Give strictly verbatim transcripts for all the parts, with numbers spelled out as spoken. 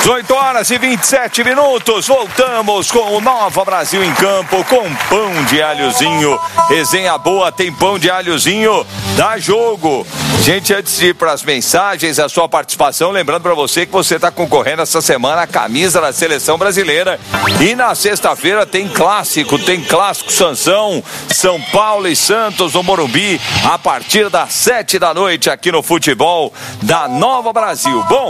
dezoito horas e vinte e sete minutos, voltamos com o Nova Brasil em campo, com pão de alhozinho, resenha boa, tem pão de alhozinho, dá jogo. Gente, antes de ir para as mensagens, a sua participação, lembrando para você que você está concorrendo essa semana a camisa da Seleção Brasileira, e na sexta-feira tem clássico, tem clássico Sansão, São Paulo e Santos no Morumbi, a partir das sete da noite aqui no futebol da Nova Brasil. Bom,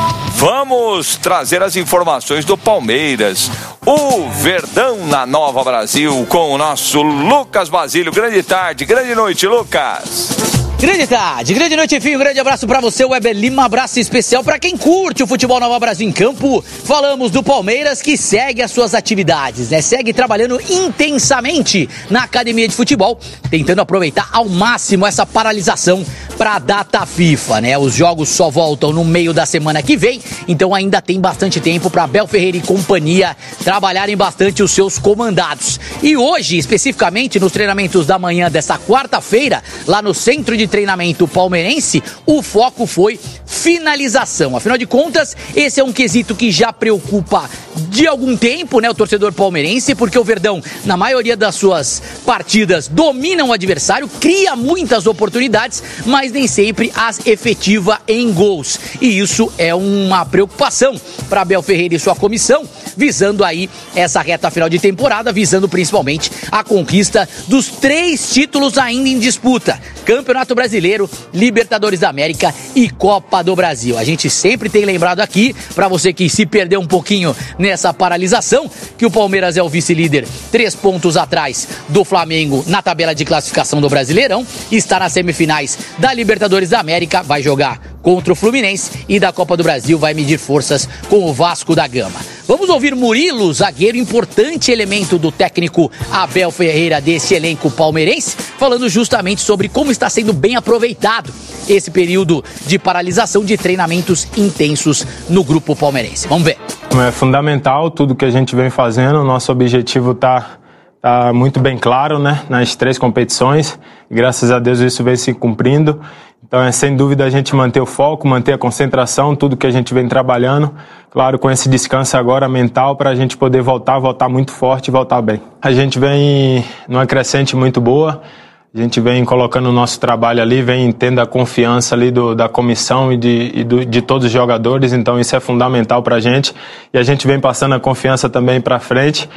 vamos trazer as informações do Palmeiras. O Verdão na Nova Brasil com o nosso Lucas Basílio. Grande tarde, grande noite, Lucas. Grande tarde, grande noite, enfim, um grande abraço pra você, Weber Lima, um abraço especial pra quem curte o futebol Nova Brasil em campo. Falamos do Palmeiras, que segue as suas atividades, né? Segue trabalhando intensamente na academia de futebol, tentando aproveitar ao máximo essa paralisação pra data FIFA, né? Os jogos só voltam no meio da semana que vem, então ainda tem bastante tempo pra Abel Ferreira e companhia trabalharem bastante os seus comandados. E hoje, especificamente, nos treinamentos da manhã dessa quarta-feira, lá no Centro de Treinamento palmeirense, o foco foi finalização. Afinal de contas, esse é um quesito que já preocupa de algum tempo, né, o torcedor palmeirense, porque o Verdão, na maioria das suas partidas, domina o adversário, cria muitas oportunidades, mas nem sempre as efetiva em gols. E isso é uma preocupação para Abel Ferreira e sua comissão, visando aí essa reta final de temporada, visando principalmente a conquista dos três títulos ainda em disputa: Campeonato Brasileiro, Libertadores da América e Copa do Brasil. A gente sempre tem lembrado aqui, para você que se perdeu um pouquinho nessa paralisação, que o Palmeiras é o vice-líder, três pontos atrás do Flamengo na tabela de classificação do Brasileirão, está nas semifinais da Libertadores da América, vai jogar contra o Fluminense, e da Copa do Brasil vai medir forças com o Vasco da Gama. Vamos ouvir Murilo, zagueiro, importante elemento do técnico Abel Ferreira, desse elenco palmeirense, falando justamente sobre como está sendo bem aproveitado esse período de paralisação, de treinamentos intensos no grupo palmeirense. Vamos ver. É fundamental tudo que a gente vem fazendo, o nosso objetivo está tá muito bem claro, né, nas três competições, e graças a Deus isso vem se cumprindo. Então é sem dúvida a gente manter o foco, manter a concentração, tudo que a gente vem trabalhando, claro, com esse descanso agora mental para a gente poder voltar, voltar muito forte e voltar bem. A gente vem numa crescente muito boa, a gente vem colocando o nosso trabalho ali, vem tendo a confiança ali do, da comissão e, de, e do, de todos os jogadores, então isso é fundamental para a gente, e a gente vem passando a confiança também para frente.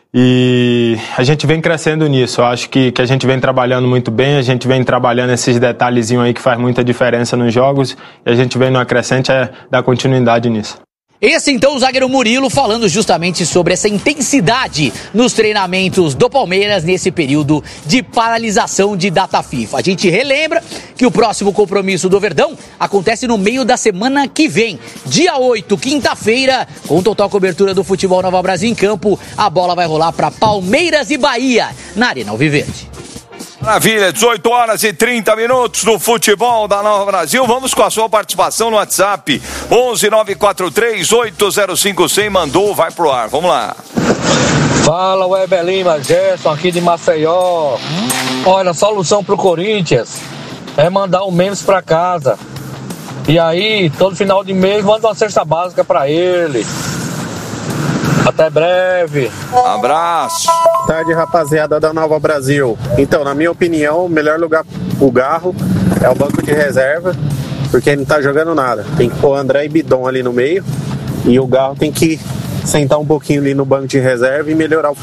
E a gente vem crescendo nisso, eu acho que, que a gente vem trabalhando muito bem, a gente vem trabalhando esses detalhezinhos aí que faz muita diferença nos jogos, e a gente vem numa crescente é dar continuidade nisso. Esse então o zagueiro Murilo falando justamente sobre essa intensidade nos treinamentos do Palmeiras nesse período de paralisação de data FIFA. A gente relembra que o próximo compromisso do Verdão acontece no meio da semana que vem, dia oito, quinta-feira, com total cobertura do futebol Nova Brasil em campo. A bola vai rolar para Palmeiras e Bahia na Arena Alviverde. Maravilha, dezoito horas e trinta minutos no futebol da Nova Brasil. Vamos com a sua participação no WhatsApp onze nove quatro três oito zero cinco cem. Mandou, vai pro ar, vamos lá. Fala, Weber Lima, Gerson aqui de Maceió. Olha, a solução pro Corinthians é mandar o Mendes pra casa, e aí todo final de mês manda uma cesta básica pra ele. Até breve. Abraço. Boa tarde, rapaziada da Nova Brasil. Então, na minha opinião, o melhor lugar pro Garro é o banco de reserva, porque ele não tá jogando nada. Tem que pôr André e Bidon ali no meio, e o Garro tem que sentar um pouquinho ali no banco de reserva e melhorar o